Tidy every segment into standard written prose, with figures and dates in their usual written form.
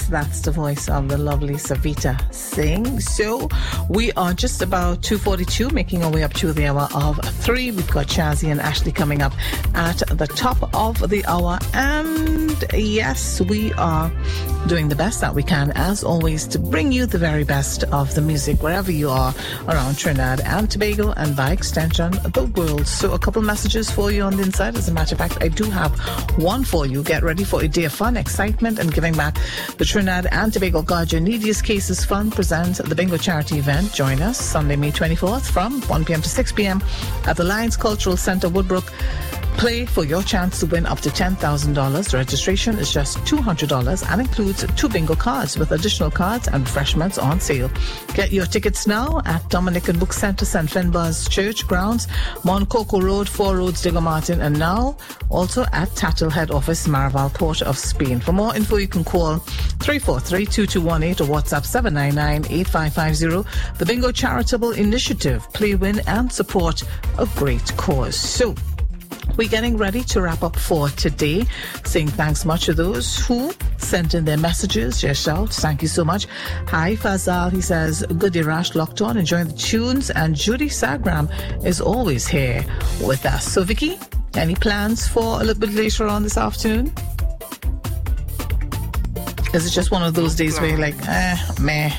that's the voice of the lovely Savita Singh. So we are just about 2:42, making our way up to the hour of 3. We've got Chazzy and Ashley coming up at the top of the hour. And yes, we are doing the best that we can, as always, to bring you the very best of the music wherever you are around Trinidad and Tobago and by extension the world. So a couple messages for you on the inside. As a matter of fact, I do have one for you. Get ready for a day of fun, excitement, and giving back. The Trinidad and Tobago God Your Neediest Cases Fund presents the Bingo Charity Event. Join us Sunday, May 24th from 1 p.m. to 6 p.m. at the Lions Cultural Center, Woodbrook. Play for your chance to win up to $10,000. Registration is just $200 and includes 2 bingo cards with additional cards and refreshments on sale. Get your tickets now at Dominican Book Center, St. Finbar's Church Grounds, Moncoco Road, 4 Roads, Diego Martin, and now also at Tattle Head Office, Maraval, Port of Spain. For more info, you can call 343-2218 or WhatsApp 799-8550. The Bingo Charitable Initiative. Play, win, and support a great cause. So, we're getting ready to wrap up for today, saying thanks much to those who sent in their messages, your shouts. Thank you so much. Hi, Fazal. He says, good day, Rash, locked on, enjoying the tunes. And Judy Sagram is always here with us. So, Vicky, any plans for a little bit later on this afternoon? Is it just one of those days where you're like, meh?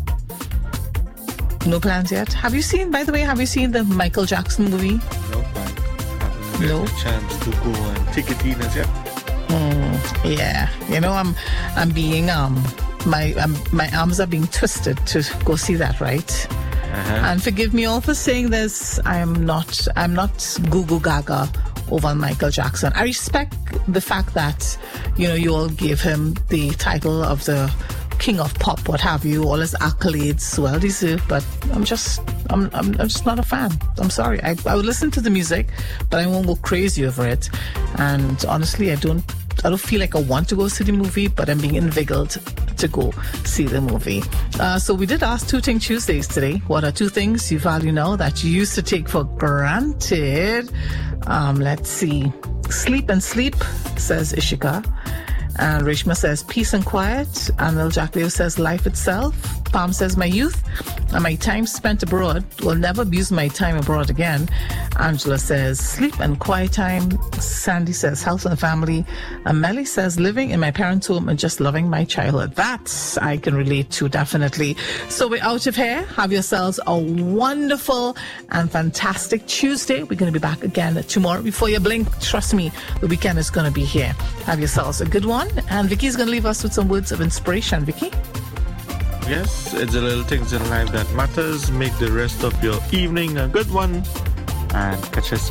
No plans yet? Have you seen the Michael Jackson movie? No plan. No chance to go and take it in as yet. Yeah, you know, I'm being my arms are being twisted to go see that, right? And forgive me all for saying this. I'm not goo gaga over Michael Jackson. I respect the fact that, you know, you all gave him the title of the King of Pop, what have you, all his accolades, well deserved, but I'm just not a fan. I'm sorry. I would listen to the music, but I won't go crazy over it. And honestly, I don't feel like I want to go see the movie, but I'm being inveigled to go see the movie. So we did ask 2 Ting Tuesdays today. What are 2 things you value now that you used to take for granted? Let's see. Sleep, says Ishika. And Rishma says peace and quiet. And Lil Jack Leo says life itself. Palm says my youth and my time spent abroad. Will never abuse my time abroad again. Angela says sleep and quiet time. Sandy says health and family. And Melly says living in my parents' home and just loving my childhood. That I can relate to, definitely. So we're out of here. Have yourselves a wonderful and fantastic Tuesday. We're going to be back again tomorrow. Before you blink, trust me, the weekend is going to be here. Have yourselves a good one. And Vicky's going to leave us with some words of inspiration. Vicky? Yes, it's the little things in life that matters. Make the rest of your evening a good one. And catch us